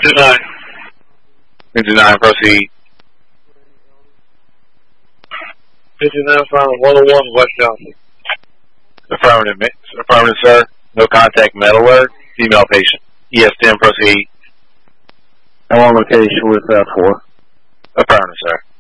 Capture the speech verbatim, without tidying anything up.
Deny. Deny, proceed. fifty-nine from one oh one West Johnson. Affirmative, affirmative, sir. No contact med alert. Female patient. E S ten, proceed. I'm on location with uh, four. Affirmative, sir.